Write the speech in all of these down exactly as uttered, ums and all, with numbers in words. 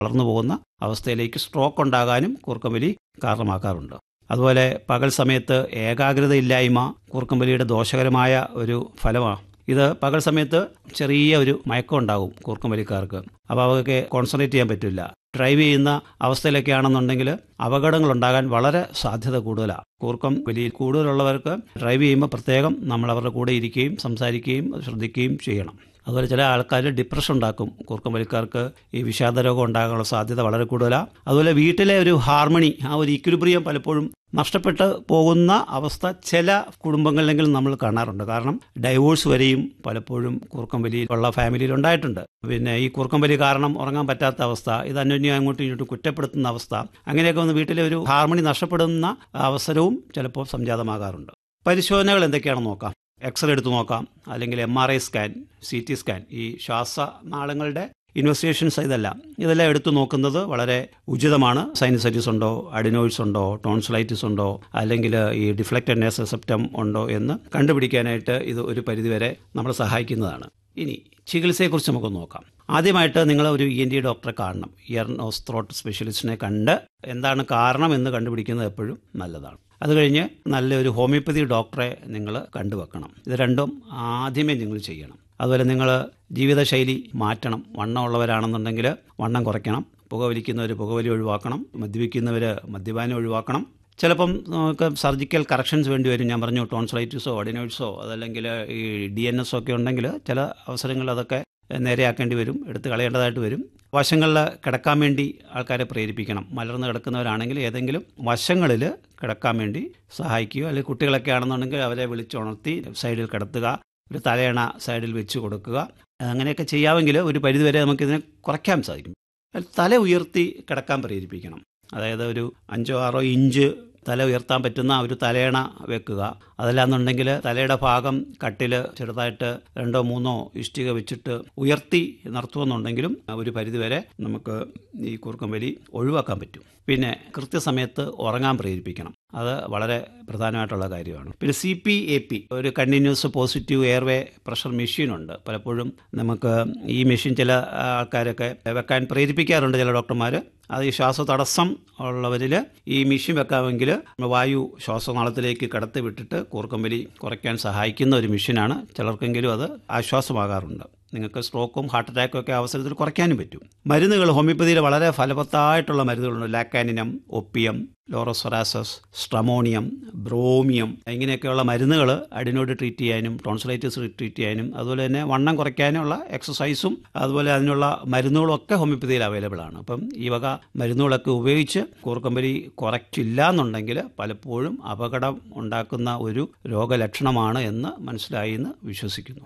വളർന്നു പോകുന്ന അവസ്ഥയിലേക്ക് സ്ട്രോക്ക് ഉണ്ടാകാനും കൂർക്കമ്പലി കാരണമാക്കാറുണ്ട്. അതുപോലെ പകൽ സമയത്ത് ഏകാഗ്രതയില്ലായ്മ കൂർക്കമ്പലിയുടെ ദോഷകരമായ ഒരു ഫലമാണ്. ഇത് പകൽ സമയത്ത് ചെറിയ ഒരു മയക്കം ഉണ്ടാകും കൂർക്കമ്പലിക്കാർക്ക്. അപ്പോൾ അവർക്ക് കോൺസെൻട്രേറ്റ് ചെയ്യാൻ പറ്റില്ല. ഡ്രൈവ് ചെയ്യുന്ന അവസ്ഥയിലൊക്കെ ആണെന്നുണ്ടെങ്കിൽ അപകടങ്ങൾ ഉണ്ടാകാൻ വളരെ സാധ്യത കൂടുതലാണ്. കൂർക്കം വലിയ കൂടുതലുള്ളവർക്ക് ഡ്രൈവ് ചെയ്യുമ്പോൾ പ്രത്യേകം നമ്മൾ അവരുടെ കൂടെ ഇരിക്കുകയും സംസാരിക്കുകയും ശ്രദ്ധിക്കുകയും ചെയ്യണം. അതുപോലെ ചില ആൾക്കാർ ഡിപ്രഷൻ ഉണ്ടാക്കും. കൂർക്കം വലിക്കാർക്ക് ഈ വിഷാദരോഗം ഉണ്ടാകാനുള്ള സാധ്യത വളരെ കൂടുതലാണ്. അതുപോലെ വീട്ടിലെ ഒരു ഹാർമണി, ആ ഒരു ഇക്വിലിബ്രിയം പലപ്പോഴും നഷ്ടപ്പെട്ട് പോകുന്ന അവസ്ഥ ചില കുടുംബങ്ങളിലെങ്കിലും നമ്മൾ കാണാറുണ്ട്. കാരണം ഡൈവോഴ്സ് വരെയും പലപ്പോഴും കൂർക്കമ്പലി ഉള്ള ഫാമിലിയിൽ ഉണ്ടായിട്ടുണ്ട്. പിന്നെ ഈ കൂർക്കമ്പലി കാരണം ഉറങ്ങാൻ പറ്റാത്ത അവസ്ഥ, ഇത് അന്യോന്യം അങ്ങോട്ടും ഇങ്ങോട്ടും കുറ്റപ്പെടുത്തുന്ന അവസ്ഥ, അങ്ങനെയൊക്കെ വന്ന് വീട്ടിലെ ഒരു ഹാർമണി നഷ്ടപ്പെടുന്ന അവസരവും ചിലപ്പോൾ സംജാതമാകാറുണ്ട്. പരിശോധനകൾ എന്തൊക്കെയാണെന്ന് നോക്കാം. എക്സ്റേ എടുത്ത് നോക്കാം, അല്ലെങ്കിൽ M R I scan, C T scan, ഈ ശ്വാസനാളങ്ങളുടെ ഇൻവെസ്റ്റിഗേഷൻസ് ഇതെല്ലാം ഇതെല്ലാം എടുത്തു നോക്കുന്നത് വളരെ ഉചിതമാണ്. സൈനസൈറ്റിസ് ഉണ്ടോ, അഡിനോയിഡ്സ് ഉണ്ടോ, ടോൺസിലൈറ്റിസ് ഉണ്ടോ, അല്ലെങ്കിൽ ഈ ഡിഫ്ലക്റ്റഡ് നേസൽ സെപ്റ്റം ഉണ്ടോ എന്ന് കണ്ടുപിടിക്കാനായിട്ട് ഇത് ഒരു പരിധിവരെ നമ്മളെ സഹായിക്കുന്നതാണ്. ഇനി ചികിത്സയെക്കുറിച്ച് നമുക്ക് നോക്കാം. ആദ്യമായിട്ട് നിങ്ങൾ ഒരു ഇ എൻ ടി ഡോക്ടറെ കാണണം. ഇയർ നോസ് ത്രോട്ട് സ്പെഷ്യലിസ്റ്റിനെ കണ്ട് എന്താണ് കാരണം എന്ന് കണ്ടുപിടിക്കുന്നത് എപ്പോഴും നല്ലതാണ്. അത് കഴിഞ്ഞ് നല്ലൊരു ഹോമിയോപ്പതി ഡോക്ടറെ നിങ്ങൾ കണ്ടുവെക്കണം. ഇത് രണ്ടും ആദ്യമേ നിങ്ങൾ ചെയ്യണം. അതുപോലെ നിങ്ങൾ ജീവിതശൈലി മാറ്റണം. വണ്ണം ഉള്ളവരാണെന്നുണ്ടെങ്കിൽ വണ്ണം കുറയ്ക്കണം. പുകവലിക്കുന്നവർ പുകവലി ഒഴിവാക്കണം. മദ്യപിക്കുന്നവർ മദ്യപാനം ഒഴിവാക്കണം. ചിലപ്പം നമുക്ക് സർജിക്കൽ കറക്ഷൻസ് വേണ്ടി വരും. ഞാൻ പറഞ്ഞു ടോൺസിലൈറ്റിസോ അഡിനോയിഡ്സോ അതല്ലെങ്കിൽ ഈ ഡി എൻ എസ് ഒക്കെ ഉണ്ടെങ്കിൽ ചില അവസരങ്ങളിൽ അതൊക്കെ നേരെയാക്കേണ്ടി വരും, എടുത്ത് കളയേണ്ടതായിട്ട് വരും. വശങ്ങളിൽ കിടക്കാൻ വേണ്ടി ആൾക്കാരെ പ്രേരിപ്പിക്കണം. മലർന്ന് കിടക്കുന്നവരാണെങ്കിൽ ഏതെങ്കിലും വശങ്ങളിൽ കിടക്കാൻ വേണ്ടി സഹായിക്കുക. അല്ലെങ്കിൽ കുട്ടികളൊക്കെ ആണെന്നുണ്ടെങ്കിൽ അവരെ വിളിച്ചുണർത്തി സൈഡിൽ കിടത്തുക, ഒരു തലയണ സൈഡിൽ വെച്ച് കൊടുക്കുക. അങ്ങനെയൊക്കെ ചെയ്യാമെങ്കിൽ ഒരു പരിധിവരെ നമുക്കിതിനെ കുറയ്ക്കാൻ സാധിക്കും. തല ഉയർത്തി കിടക്കാൻ പ്രേരിപ്പിക്കണം. അതായത് ഒരു അഞ്ചോ ആറോ ഇഞ്ച് തല ഉയർത്താൻ പറ്റുന്ന ഒരു തലയണ വെക്കുക. അതല്ലാന്നുണ്ടെങ്കിൽ തലയുടെ ഭാഗം കട്ടിൽ ചെറുതായിട്ട് രണ്ടോ മൂന്നോ ഇഷ്ടിക വെച്ചിട്ട് ഉയർത്തി നിർത്തുമെന്നുണ്ടെങ്കിലും ഒരു പരിധിവരെ നമുക്ക് ഈ കൂർക്കമ്പലി ഒഴിവാക്കാൻ പറ്റും. പിന്നെ കൃത്യസമയത്ത് ഉറങ്ങാൻ പ്രേരിപ്പിക്കണം. അത് വളരെ പ്രധാനമായിട്ടുള്ള കാര്യമാണ്. പിന്നെ സി പി എ പി ഒരു കണ്ടിന്യൂസ് പോസിറ്റീവ് എയർവേ പ്രഷർ മെഷീനുണ്ട്. പലപ്പോഴും നമുക്ക് ഈ മെഷീൻ ചില ആൾക്കാരൊക്കെ വെക്കാൻ പ്രേരിപ്പിക്കാറുണ്ട് ചില ഡോക്ടർമാർ. അത് ഈ ശ്വാസതടസ്സം ഉള്ളവരിൽ ഈ മെഷീൻ വെക്കാമെങ്കിൽ വായു ശ്വാസനാളത്തിലേക്ക് കടത്തി വിട്ടിട്ട് കൂർക്കമ്പലി കുറയ്ക്കാൻ സഹായിക്കുന്ന ഒരു മെഷീനാണ്. ചിലർക്കെങ്കിലും അത് ആശ്വാസമാകാറുണ്ട്. നിങ്ങൾക്ക് സ്ട്രോക്കും ഹാർട്ട് അറ്റാക്കും ഒക്കെ അവസരത്തിൽ കുറയ്ക്കാനും പറ്റും. മരുന്നുകൾ ഹോമിയോപ്പതിയിൽ വളരെ ഫലവത്തായിട്ടുള്ള മരുന്നുകളുണ്ട്. ലാക്കാനിനം, ഒപ്പിയം, ലോറോസൊറാസസ്, സ്ട്രമോണിയം, ബ്രോമിയം, ഇങ്ങനെയൊക്കെയുള്ള മരുന്നുകൾ അഡിനോയിഡ് ട്രീറ്റ് ചെയ്യാനും ടോൺസിലൈറ്റിസ് ട്രീറ്റ് ചെയ്യാനും അതുപോലെ തന്നെ വണ്ണം കുറയ്ക്കാനുള്ള എക്സസൈസും അതുപോലെ അതിനുള്ള മരുന്നുകളും ഒക്കെ ഹോമിയോപ്പതിയിൽ അവൈലബിൾ ആണ്. അപ്പം ഈ വക മരുന്നുകളൊക്കെ ഉപയോഗിച്ച് കൂർക്കമ്പലി കുറയ്ക്കില്ല എന്നുണ്ടെങ്കിൽ പലപ്പോഴും അപകടം ഉണ്ടാക്കുന്ന ഒരു രോഗലക്ഷണമാണ് എന്ന് മനസ്സിലായി എന്ന് വിശ്വസിക്കുന്നു.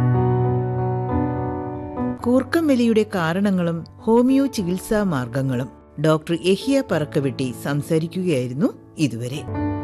കൂർക്കമ്പലിയുടെ കാരണങ്ങളും ഹോമിയോ ചികിത്സാ മാർഗങ്ങളും ഡോക്ടർ യഹിയ പറക്കവെട്ടി സംസാരിക്കുകയായിരുന്നു ഇതുവരെ.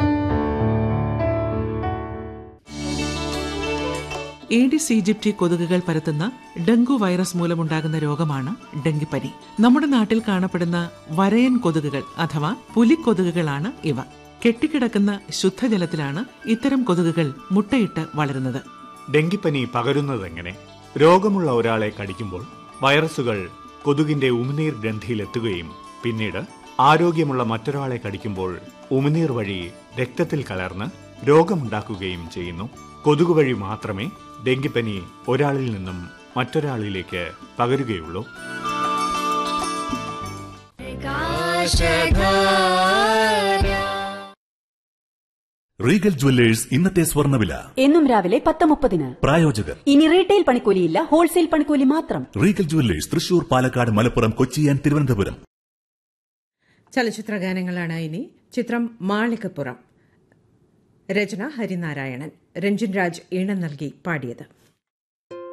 ഏഡിസ് ഈജിപ്തി കൊതുകുകൾ പരത്തുന്ന ഡെങ്കു വൈറസ് മൂലമുണ്ടാകുന്ന രോഗമാണ് ഡെങ്കിപ്പനി. നമ്മുടെ നാട്ടിൽ കാണപ്പെടുന്ന വരയൻ കൊതുകുകൾ അഥവാ പുലിക്കൊതുകുകളാണ് ഇവ. കെട്ടിക്കിടക്കുന്ന ശുദ്ധജലത്തിലാണ് ഇത്തരം കൊതുകുകൾ മുട്ടയിട്ട് വളരുന്നത്. ഡെങ്കിപ്പനി പകരുന്നതെങ്ങനെ? രോഗമുള്ള ഒരാളെ കടിക്കുമ്പോൾ വൈറസുകൾ കൊതുകിന്റെ ഉമിനീർ ഗ്രന്ഥിയിലെത്തുകയും പിന്നീട് ആരോഗ്യമുള്ള മറ്റൊരാളെ കടിക്കുമ്പോൾ ഉമിനീർ വഴി രക്തത്തിൽ കലർന്ന് രോഗമുണ്ടാക്കുകയും ചെയ്യുന്നു. കൊതുക് വഴി മാത്രമേ ഡെങ്കിപ്പനി ഒരാളിൽ നിന്നും മറ്റൊരാളിലേക്ക് പകരുകയുള്ളൂ. റീഗൽ ജുവല്ലേഴ്സ് ഇന്നത്തെ സ്വർണ്ണവില എന്നും രാവിലെ പത്ത് മുപ്പതിന്. പ്രായോജകർ ഇനി റീറ്റെയിൽ പണിക്കൂലിയില്ല, ഹോൾസെയിൽ പണിക്കൂലി മാത്രം. Regal jewellers Thrissur, Palakkad, Malappuram, Kochi and Thiruvananthapuram. ചലച്ചിത്ര ഗാനങ്ങളാണ് ഇനി. ചിത്രം മാളികപ്പുറം. രചന ഹരിനാരായണൻ. രഞ്ജിൻ രാജ് ഈണം നൽകി പാടിയത്.